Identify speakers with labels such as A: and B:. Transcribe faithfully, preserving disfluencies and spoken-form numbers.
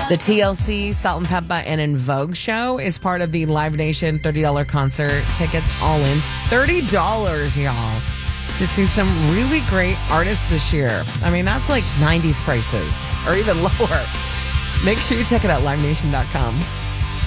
A: The T L C, Salt and Peppa, and En Vogue show is part of the Live Nation thirty dollars concert tickets all in. thirty dollars, y'all, to see some really great artists this year. I mean, that's like nineties prices or even lower. Make sure you check it out, live nation dot com.